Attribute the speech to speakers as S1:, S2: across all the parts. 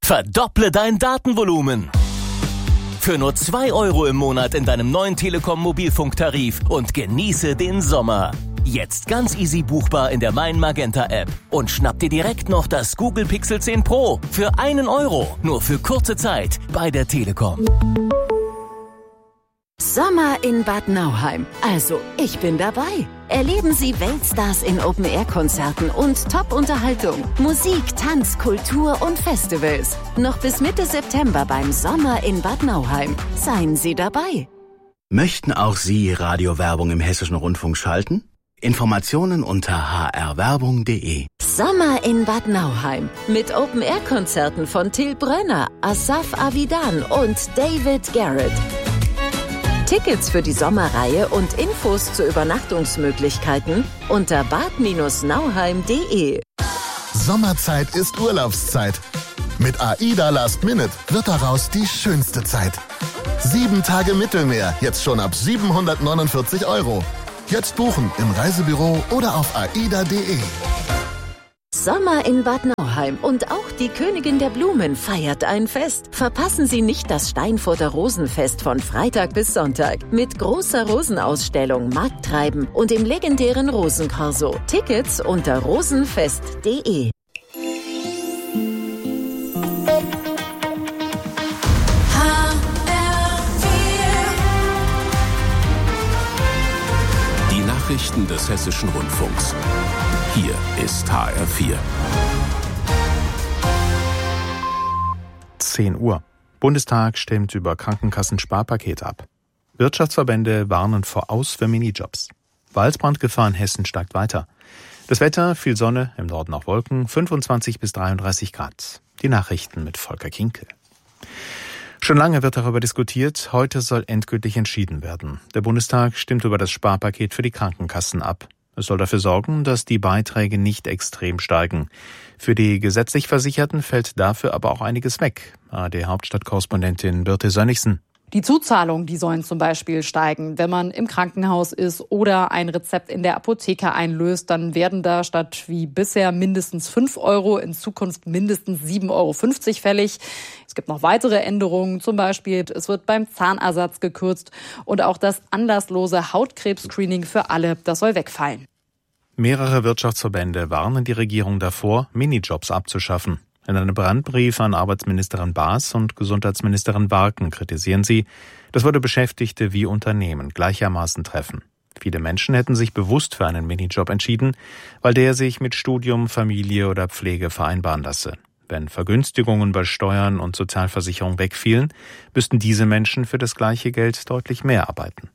S1: Verdopple dein Datenvolumen. Für nur 2 € im Monat in deinem neuen Telekom Mobilfunktarif und genieße den Sommer. Jetzt ganz easy buchbar in der Mein Magenta App und schnapp dir direkt noch das Google Pixel 10 Pro für 1 €, nur für kurze Zeit bei der Telekom.
S2: Sommer in Bad Nauheim. Also, ich bin dabei. Erleben Sie Weltstars in Open-Air-Konzerten und Top-Unterhaltung. Musik, Tanz, Kultur und Festivals. Noch bis Mitte September beim Sommer in Bad Nauheim. Seien Sie dabei.
S3: Möchten auch Sie Radiowerbung im Hessischen Rundfunk schalten? Informationen unter hrwerbung.de.
S2: Sommer in Bad Nauheim. Mit Open-Air-Konzerten von Till Brönner, Asaf Avidan und David Garrett. Tickets für die Sommerreihe und Infos zu Übernachtungsmöglichkeiten unter bad-nauheim.de.
S4: Sommerzeit ist Urlaubszeit. Mit AIDA Last Minute wird daraus die schönste Zeit. 7 Tage Mittelmeer, jetzt schon ab 749 €. Jetzt buchen im Reisebüro oder auf aida.de.
S2: Sommer in Bad Nauheim und auch die Königin der Blumen feiert ein Fest. Verpassen Sie nicht das Steinfurter Rosenfest von Freitag bis Sonntag mit großer Rosenausstellung, Markttreiben und dem legendären Rosenkorso. Tickets unter rosenfest.de.
S5: Die Nachrichten des Hessischen Rundfunks. Hier ist HR4.
S6: 10 Uhr. Bundestag stimmt über Krankenkassen-Sparpaket ab. Wirtschaftsverbände warnen vor Aus für Minijobs. Waldbrandgefahr in Hessen steigt weiter. Das Wetter, viel Sonne, im Norden auch Wolken, 25 bis 33 Grad. Die Nachrichten mit Volker Kinkel. Schon lange wird darüber diskutiert, heute soll endgültig entschieden werden. Der Bundestag stimmt über das Sparpaket für die Krankenkassen ab. Es soll dafür sorgen, dass die Beiträge nicht extrem steigen. Für die gesetzlich Versicherten fällt dafür aber auch einiges weg. ARD-Hauptstadtkorrespondentin Birte Sönnigsen.
S7: Die Zuzahlungen, die sollen zum Beispiel steigen. Wenn man im Krankenhaus ist oder ein Rezept in der Apotheke einlöst, dann werden da statt wie bisher mindestens 5 € in Zukunft mindestens 7,50 € fällig. Es gibt noch weitere Änderungen, zum Beispiel es wird beim Zahnersatz gekürzt und auch das anlasslose Hautkrebs-Screening für alle, das soll wegfallen.
S6: Mehrere Wirtschaftsverbände warnen die Regierung davor, Minijobs abzuschaffen. In einem Brandbrief an Arbeitsministerin Baas und Gesundheitsministerin Warken kritisieren sie, das würde Beschäftigte wie Unternehmen gleichermaßen treffen. Viele Menschen hätten sich bewusst für einen Minijob entschieden, weil der sich mit Studium, Familie oder Pflege vereinbaren lasse. Wenn Vergünstigungen bei Steuern und Sozialversicherung wegfielen, müssten diese Menschen für das gleiche Geld deutlich mehr arbeiten.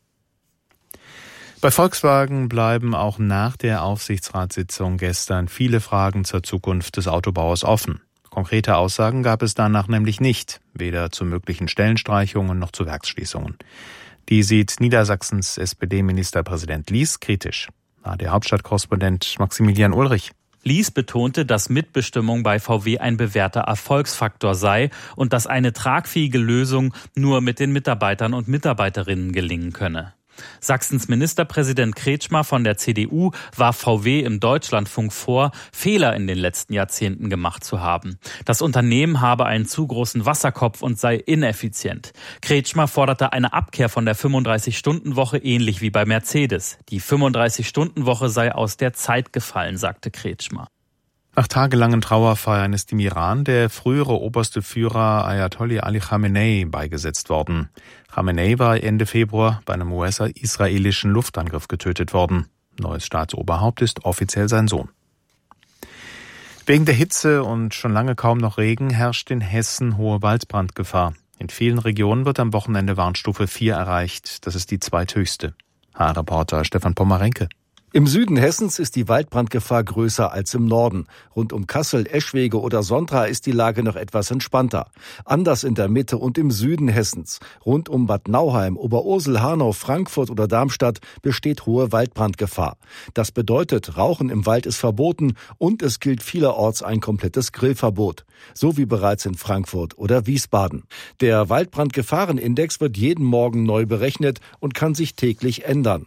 S6: Bei Volkswagen bleiben auch nach der Aufsichtsratssitzung gestern viele Fragen zur Zukunft des Autobauers offen. Konkrete Aussagen gab es danach nämlich nicht, weder zu möglichen Stellenstreichungen noch zu Werksschließungen. Die sieht Niedersachsens SPD-Ministerpräsident Lies kritisch. Der Hauptstadtkorrespondent Maximilian Ulrich.
S8: Lies betonte, dass Mitbestimmung bei VW ein bewährter Erfolgsfaktor sei und dass eine tragfähige Lösung nur mit den Mitarbeitern und Mitarbeiterinnen gelingen könne. Sachsens Ministerpräsident Kretschmer von der CDU warf VW im Deutschlandfunk vor, Fehler in den letzten Jahrzehnten gemacht zu haben. Das Unternehmen habe einen zu großen Wasserkopf und sei ineffizient. Kretschmer forderte eine Abkehr von der 35-Stunden-Woche ähnlich wie bei Mercedes. Die 35-Stunden-Woche sei aus der Zeit gefallen, sagte Kretschmer.
S6: Nach tagelangen Trauerfeiern ist im Iran der frühere oberste Führer Ayatollah Ali Khamenei beigesetzt worden. Khamenei war Ende Februar bei einem US-israelischen Luftangriff getötet worden. Neues Staatsoberhaupt ist offiziell sein Sohn. Wegen der Hitze und schon lange kaum noch Regen herrscht in Hessen hohe Waldbrandgefahr. In vielen Regionen wird am Wochenende Warnstufe 4 erreicht. Das ist die zweithöchste. HR-Reporter Stefan Pommerenke.
S9: Im Süden Hessens ist die Waldbrandgefahr größer als im Norden. Rund um Kassel, Eschwege oder Sondra ist die Lage noch etwas entspannter. Anders in der Mitte und im Süden Hessens. Rund um Bad Nauheim, Oberursel, Hanau, Frankfurt oder Darmstadt besteht hohe Waldbrandgefahr. Das bedeutet, Rauchen im Wald ist verboten und es gilt vielerorts ein komplettes Grillverbot. So wie bereits in Frankfurt oder Wiesbaden. Der Waldbrandgefahrenindex wird jeden Morgen neu berechnet und kann sich täglich ändern.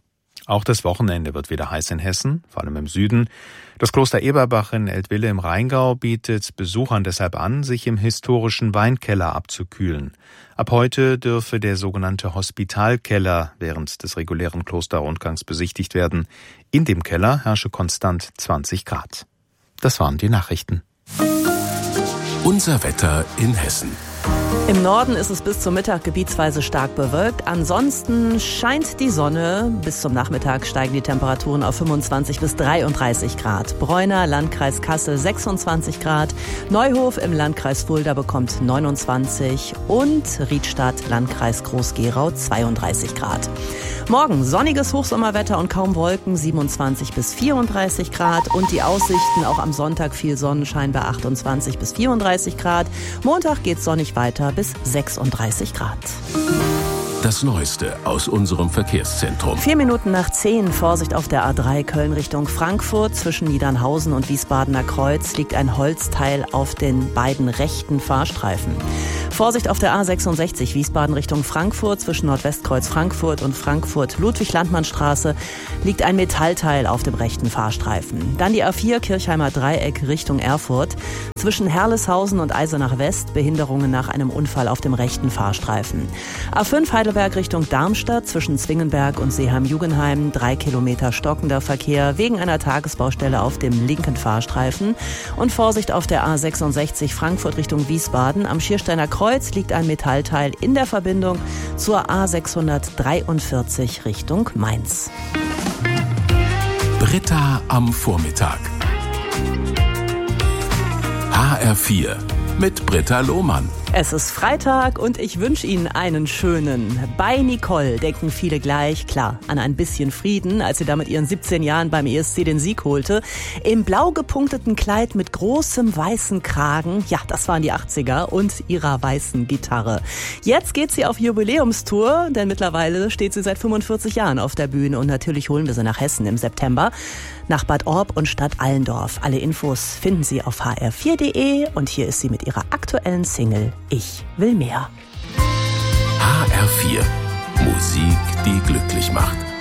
S6: Auch das Wochenende wird wieder heiß in Hessen, vor allem im Süden. Das Kloster Eberbach in Eltville im Rheingau bietet Besuchern deshalb an, sich im historischen Weinkeller abzukühlen. Ab heute dürfe der sogenannte Hospitalkeller während des regulären Klosterrundgangs besichtigt werden. In dem Keller herrsche konstant 20 Grad. Das waren die Nachrichten.
S5: Unser Wetter in Hessen.
S10: Im Norden ist es bis zum Mittag gebietsweise stark bewölkt. Ansonsten scheint die Sonne. Bis zum Nachmittag steigen die Temperaturen auf 25 bis 33 Grad. Bräuner, Landkreis Kassel 26 Grad. Neuhof im Landkreis Fulda bekommt 29 und Riedstadt, Landkreis Groß-Gerau 32 Grad. Morgen sonniges Hochsommerwetter und kaum Wolken, 27 bis 34 Grad. Und die Aussichten auch am Sonntag viel Sonnenschein bei 28 bis 34 Grad. Montag geht's sonnig weiter bis 36 Grad.
S5: Das Neueste aus unserem Verkehrszentrum.
S10: 4 Minuten nach 10, Vorsicht auf der A3 Köln Richtung Frankfurt. Zwischen Niedernhausen und Wiesbadener Kreuz liegt ein Holzteil auf den beiden rechten Fahrstreifen. Vorsicht auf der A66 Wiesbaden Richtung Frankfurt. Zwischen Nordwestkreuz Frankfurt und Frankfurt-Ludwig-Landmann-Straße liegt ein Metallteil auf dem rechten Fahrstreifen. Dann die A4 Kirchheimer Dreieck Richtung Erfurt. Zwischen Herleshausen und Eisenach West Behinderungen nach einem Unfall auf dem rechten Fahrstreifen. A5 Heidelberg Richtung Darmstadt zwischen Zwingenberg und Seeheim-Jugenheim 3 Kilometer stockender Verkehr wegen einer Tagesbaustelle auf dem linken Fahrstreifen. Und Vorsicht auf der A66 Frankfurt Richtung Wiesbaden. Am Schiersteiner Kreuz liegt ein Metallteil in der Verbindung zur A643 Richtung Mainz.
S5: Britta am Vormittag. HR4 mit Britta Lohmann.
S10: Es ist Freitag und ich wünsche Ihnen einen schönen. Bei Nicole denken viele gleich, klar, an ein bisschen Frieden, als sie da mit ihren 17 Jahren beim ESC den Sieg holte. Im blau gepunkteten Kleid mit großem weißen Kragen, ja, das waren die 80er, und ihrer weißen Gitarre. Jetzt geht sie auf Jubiläumstour, denn mittlerweile steht sie seit 45 Jahren auf der Bühne und natürlich holen wir sie nach Hessen im September. Nach Bad Orb und Stadt Allendorf. Alle Infos finden Sie auf hr4.de und hier ist sie mit ihrer aktuellen Single Ich will mehr.
S5: HR4. Musik, die glücklich macht.